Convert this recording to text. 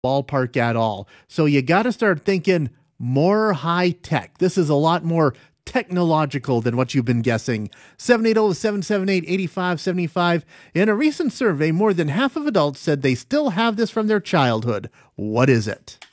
ballpark at all. So you got to start thinking more high tech. This is a lot more technological than what you've been guessing. 780-778-8575. In a recent survey, more than half of adults said they still have this from their childhood. What is it?